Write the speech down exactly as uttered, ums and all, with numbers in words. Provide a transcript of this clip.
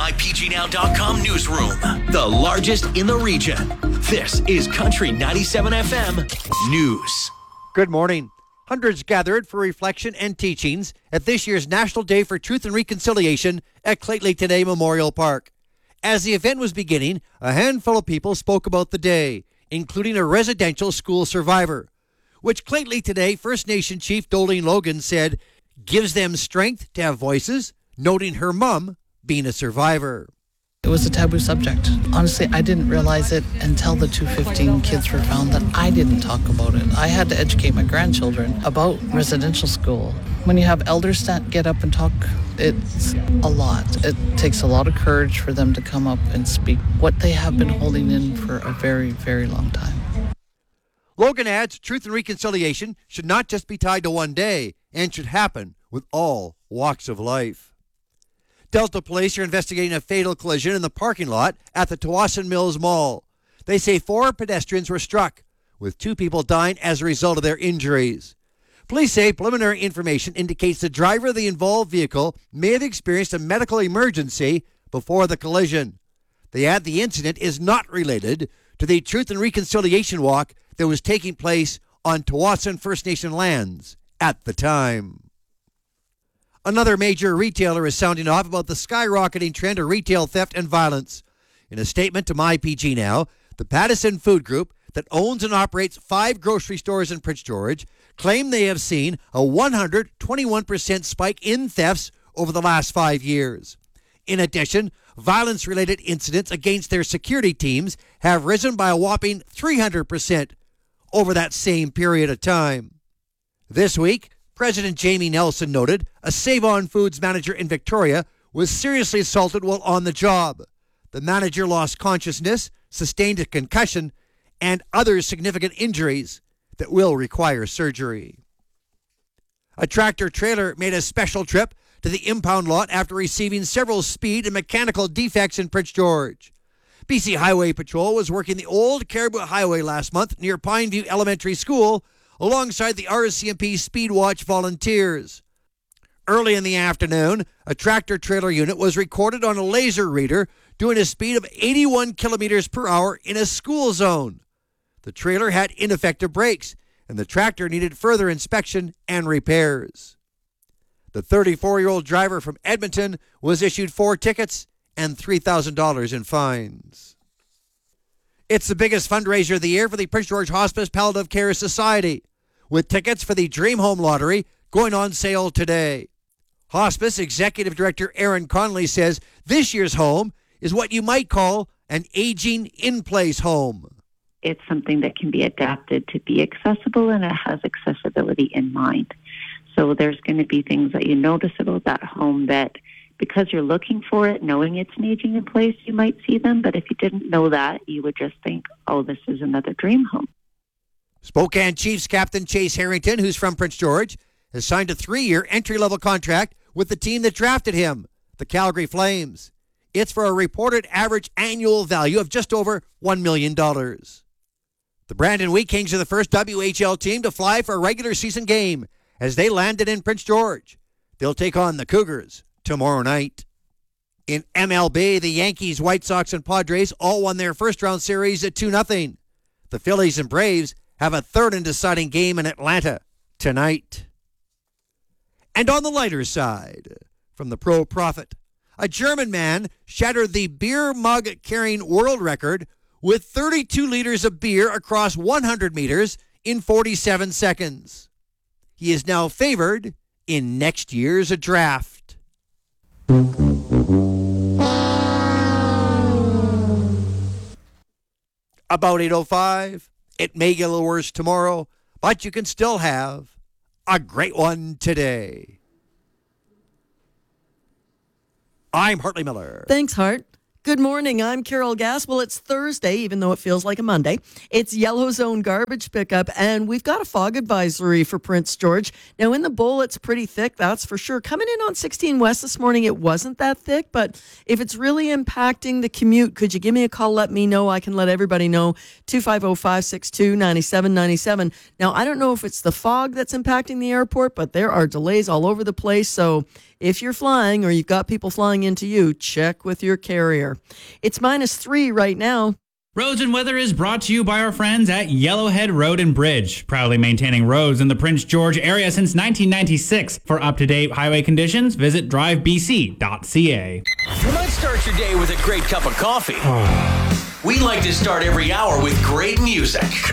my p g now dot com newsroom, the largest in the region. This is Country ninety-seven F M News. Good morning. Hundreds gathered for reflection and teachings at this year's National Day for Truth and Reconciliation at Clayton Lake Today Memorial Park. As the event was beginning, a handful of people spoke about the day, including a residential school survivor, which Clayton Lake Today First Nation Chief Dolene Logan said gives them strength to have voices, noting her mum being a survivor. It was a taboo subject. Honestly, I didn't realize it until the two fifteen kids were found that I didn't talk about it. I had to educate my grandchildren about residential school. When you have elders that get up and talk, it's a lot. It takes a lot of courage for them to come up and speak what they have been holding in for a very, very long time. Logan adds truth and reconciliation should not just be tied to one day and should happen with all walks of life. Delta Police are investigating a fatal collision in the parking lot at the Tsawwassen Mills Mall. They say four pedestrians were struck, with two people dying as a result of their injuries. Police say preliminary information indicates the driver of the involved vehicle may have experienced a medical emergency before the collision. They add the incident is not related to the Truth and Reconciliation Walk that was taking place on Tsawwassen First Nation lands at the time. Another major retailer is sounding off about the skyrocketing trend of retail theft and violence. In a statement to My P G Now, the Pattison Food Group, that owns and operates five grocery stores in Prince George, claim they have seen a one hundred twenty-one percent spike in thefts over the last five years. In addition, violence-related incidents against their security teams have risen by a whopping three hundred percent over that same period of time. This week, President Jamie Nelson noted a Save-On Foods manager in Victoria was seriously assaulted while on the job. The manager lost consciousness, sustained a concussion, and other significant injuries that will require surgery. A tractor-trailer made a special trip to the impound lot after receiving several speed and mechanical defects in Prince George. B C Highway Patrol was working the old Caribou Highway last month near Pineview Elementary School alongside the R C M P Speed Watch volunteers. Early in the afternoon, a tractor-trailer unit was recorded on a laser reader doing a speed of eighty-one kilometers per hour in a school zone. The trailer had ineffective brakes, and the tractor needed further inspection and repairs. The thirty-four-year-old driver from Edmonton was issued four tickets and three thousand dollars in fines. It's the biggest fundraiser of the year for the Prince George Hospice Palliative Care Society, with tickets for the Dream Home Lottery going on sale today. Hospice Executive Director Aaron Connolly says this year's home is what you might call an aging in-place home. It's something that can be adapted to be accessible, and it has accessibility in mind. So there's going to be things that you notice about that home that, because you're looking for it, knowing it's an aging in place, you might see them. But if you didn't know that, you would just think, oh, this is another dream home. Spokane Chiefs captain Chase Harrington, who's from Prince George, has signed a three-year entry-level contract with the team that drafted him, the Calgary Flames. It's for a reported average annual value of just over one million dollars. The Brandon Wheat Kings are the first W H L team to fly for a regular season game as they landed in Prince George. They'll take on the Cougars tomorrow night. In M L B, the Yankees, White Sox, and Padres all won their first-round series at two nothing. The Phillies and Braves have a third and deciding game in Atlanta tonight. And on the lighter side, from the Pro Profit, a German man shattered the beer mug carrying world record with thirty-two liters of beer across one hundred meters in forty-seven seconds. He is now favored in next year's draft. About eight oh five, it may get a little worse tomorrow, but you can still have a great one today. I'm Hartley Miller. Thanks, Hart. Good morning. I'm Carol Gass. Well, it's Thursday, even though it feels like a Monday. It's Yellow Zone garbage pickup, and we've got a fog advisory for Prince George. Now, in the bowl, it's pretty thick, that's for sure. Coming in on sixteen West this morning, it wasn't that thick, but if it's really impacting the commute, could you give me a call? Let me know. I can let everybody know. two five zero, five six two, nine seven nine seven. Now, I don't know if it's the fog that's impacting the airport, but there are delays all over the place, so if you're flying or you've got people flying into you, check with your carrier. It's minus three right now. Roads and Weather is brought to you by our friends at Yellowhead Road and Bridge, proudly maintaining roads in the Prince George area since nineteen ninety-six. For up-to-date highway conditions, visit drive b c dot c a. You might start your day with a great cup of coffee. We like to start every hour with great music.